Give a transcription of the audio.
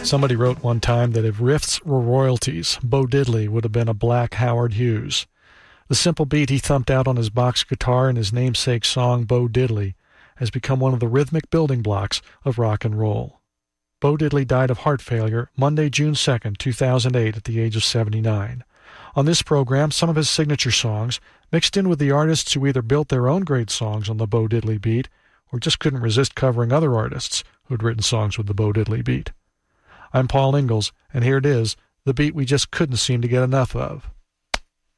Somebody wrote one time that if riffs were royalties, Bo Diddley would have been a black Howard Hughes. The simple beat he thumped out on his box guitar in his namesake song, Bo Diddley, has become one of the rhythmic building blocks of rock and roll. Bo Diddley died of heart failure Monday, June 2nd, 2008, at the age of 79. On this program, some of his signature songs, mixed in with the artists who either built their own great songs on the Bo Diddley beat or just couldn't resist covering other artists who'd written songs with the Bo Diddley beat. I'm Paul Ingalls, and here it is, the beat we just couldn't seem to get enough of.